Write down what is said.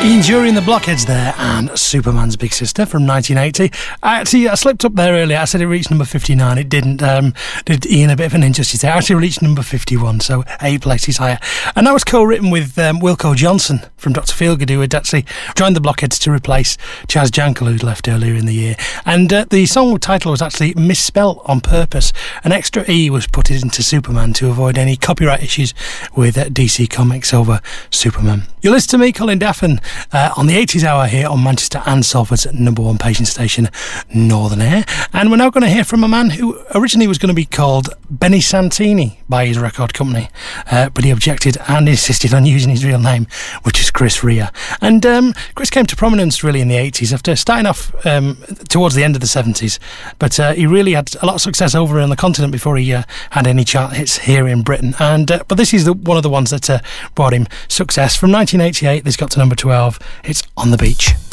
Ian Dury and the Blockheads there, and Superman's Big Sister from 1980. I slipped up there earlier. I said it reached number 59. It didn't. Did Ian a bit of an injustice there. It actually reached number 51, so 8 places higher. And that was co-written with Wilco Johnson from Dr. Feelgood, who had actually joined the Blockheads to replace Chaz Jankel, who'd left earlier in the year. And the song title was actually misspelt on purpose. An extra E was put into Superman to avoid any copyright issues with DC Comics over Superman. You listen to me, Colin Daffin, on the 80s Hour here on Manchester and Salford's #1 patient station, Northern Air. And we're now going to hear from a man who originally was going to be called Benny Santini by his record company, but he objected and insisted on using his real name, which is Chris Rea. And Chris came to prominence really in the 80s after starting off towards the end of the 70s, but he really had a lot of success over on the continent before he had any chart hits here in Britain. And but this is one of the ones that brought him success. From 1988, this got to number 12. It's On the Beach.